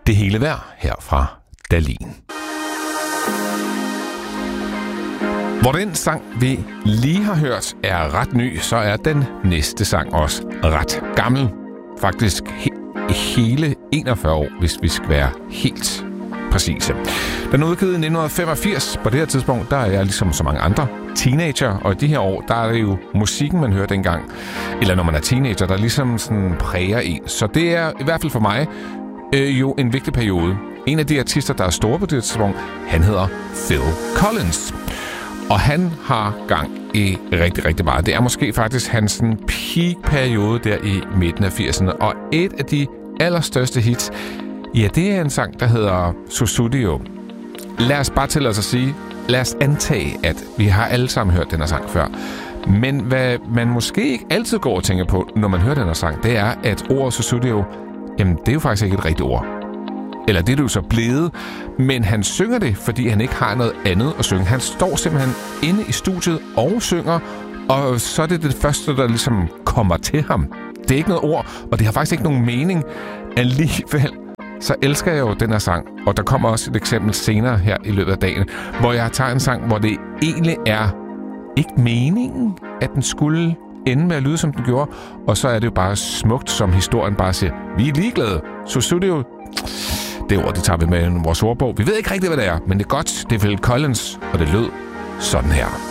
Det hele værd her fra Dahlin. Hvor den sang, vi lige har hørt, er ret ny, så er den næste sang også ret gammel. Faktisk hele 41 år, hvis vi skal være helt præcise. Den er udgivet i 1985. På det her tidspunkt, der er jeg ligesom så mange andre teenager, og i de her år, der er det jo musikken, man hører dengang, eller når man er teenager, der ligesom sådan præger en. Så det er i hvert fald for mig jo en vigtig periode. En af de artister, der er store på det tidspunkt, han hedder Phil Collins. Og han har gang i rigtig, rigtig meget. Det er måske faktisk hans peak-periode der i midten af 80'erne. Og et af de allerstørste hits, ja, det er en sang, der hedder Sussudio. Lad os bare til os at sige, lad os antage, at vi har alle sammen hørt den her sang før. Men hvad man måske ikke altid går og tænker på, når man hører den her sang, det er, at ordet Sussudio, jamen det er jo faktisk ikke et rigtigt ord. Eller det er det jo så blevet, men han synger det, fordi han ikke har noget andet at synge. Han står simpelthen inde i studiet og synger, og så er det det første, der ligesom kommer til ham. Det er ikke noget ord, og det har faktisk ikke nogen mening. Alligevel, så elsker jeg jo den her sang, og der kommer også et eksempel senere her i løbet af dagen, hvor jeg tager en sang, hvor det egentlig er ikke meningen, at den skulle ende med at lyde, som den gjorde, og så er det jo bare smukt, som historien bare siger, vi er ligeglade. Sussudio, det ord, det tager vi med i vores ordbog. Vi ved ikke rigtigt, hvad det er, men det er godt. Det er Phil Collins, og det lød sådan her.